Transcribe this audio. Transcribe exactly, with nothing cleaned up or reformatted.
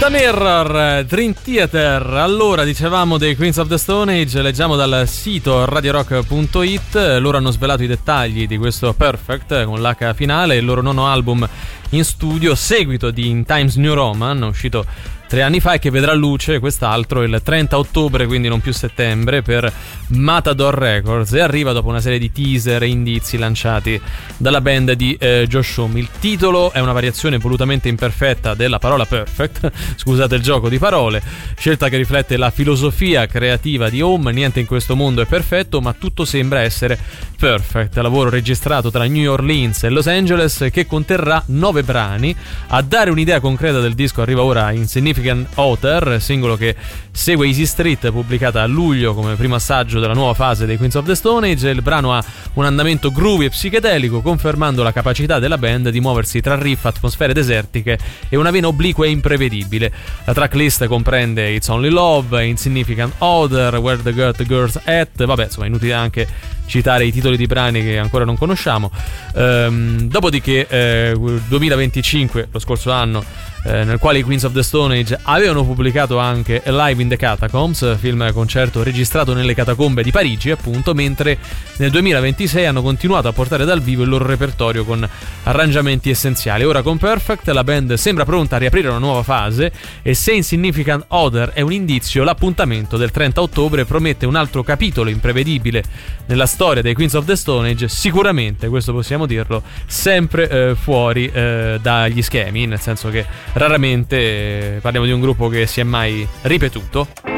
The Mirror, Dream Theater. Allora, dicevamo dei Queens of the Stone Age, leggiamo dal sito radio rock punto it. Loro hanno svelato i dettagli di questo Perfect con l'H finale, il loro nono album in studio, seguito di In Times New Roman, uscito tre anni fa e che vedrà luce quest'altro il trenta ottobre, quindi non più settembre, per Matador Records, e arriva dopo una serie di teaser e indizi lanciati dalla band di eh, Josh Homme. Il titolo è una variazione volutamente imperfetta della parola perfect, scusate il gioco di parole, scelta che riflette la filosofia creativa di Homme. Niente in questo mondo è perfetto, ma tutto sembra essere perfect. Lavoro registrato tra New Orleans e Los Angeles che conterrà nove brani. A dare un'idea concreta del disco arriva ora Insignificant Other, singolo che segue Easy Street, pubblicata a luglio come primo assaggio della nuova fase dei Queens of the Stone Age. Il brano ha un andamento groovy e psichedelico, confermando la capacità della band di muoversi tra riff, atmosfere desertiche e una vena obliqua e imprevedibile. La tracklist comprende It's Only Love, Insignificant Other, Where the Girl, the Girls At, vabbè, insomma, inutile anche citare i titoli di brani che ancora non conosciamo. Ehm, dopodiché eh, duemilaventicinque, lo scorso anno, eh, nel quale i Queens of the Stone Age avevano pubblicato anche Live in the Catacombs, film concerto registrato nelle catacombe di Parigi, appunto, mentre nel duemilaventisei hanno continuato a portare dal vivo il loro repertorio con arrangiamenti essenziali. Ora con Perfect la band sembra pronta a riaprire una nuova fase, e se Insignificant Other è un indizio, l'appuntamento del trenta ottobre promette un altro capitolo imprevedibile nella storia dei Queens of the Stone Age, sicuramente, questo possiamo dirlo, sempre eh, fuori eh, dagli schemi, nel senso che raramente eh, parliamo di un gruppo che si è mai ripetuto.